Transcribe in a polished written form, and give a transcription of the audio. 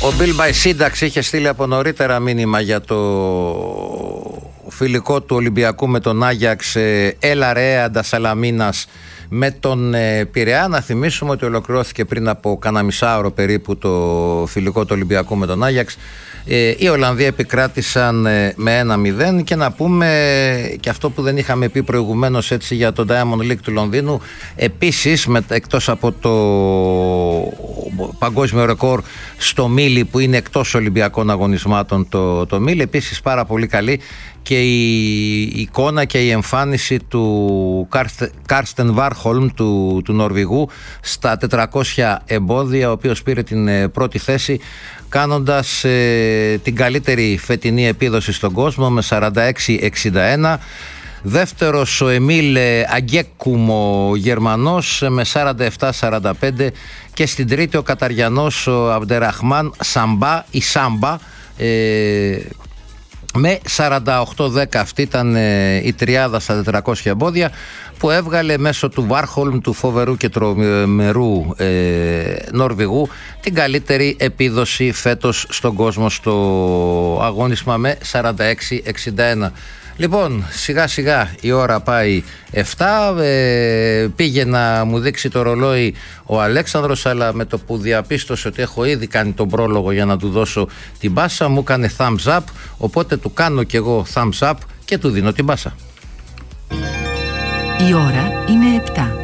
Ο Μπιλμπαϊ Σύνταξ είχε στείλει από νωρίτερα μήνυμα για το φιλικό του Ολυμπιακού με τον Άγιαξ Έλα ρε Αντασαλαμίνας με τον Πειραιά. Να θυμίσουμε ότι ολοκληρώθηκε πριν από κάνα μισάωρο περίπου το φιλικό του Ολυμπιακού με τον Άγιαξ. Οι Ολλανδοί επικράτησαν με 1-0 και να πούμε και αυτό που δεν είχαμε πει προηγουμένως έτσι για το Diamond League του Λονδίνου. Επίσης εκτός από το παγκόσμιο ρεκόρ στο μίλι που είναι εκτός Ολυμπιακών αγωνισμάτων το μίλι, επίσης πάρα πολύ καλή και η εικόνα και η εμφάνιση του Κάρστεν Βάρχολμ του Νορβηγού στα 400 εμπόδια, ο οποίος πήρε την πρώτη θέση κάνοντας την καλύτερη φετινή επίδοση στον κόσμο με 46-61. Δεύτερος ο Εμίλ Αγκέκουμ ο Γερμανός με 47-45 και στην τρίτη ο Καταριανός ο Αμπντεραχμάν Σάμπα με 48-10. Αυτή ήταν η τριάδα στα 400 εμπόδια που έβγαλε μέσω του Βάρχολμ, του φοβερού και τρομερού Νορβηγού, την καλύτερη επίδοση φέτος στον κόσμο στο αγώνισμα με 46-61. Λοιπόν, σιγά σιγά η ώρα πάει 7, πήγε να μου δείξει το ρολόι ο Αλέξανδρος, αλλά με το που διαπίστωσε ότι έχω ήδη κάνει τον πρόλογο για να του δώσω την μπάσα, μου έκανε thumbs up, οπότε του κάνω κι εγώ thumbs up και του δίνω την μπάσα. Η ώρα είναι 7.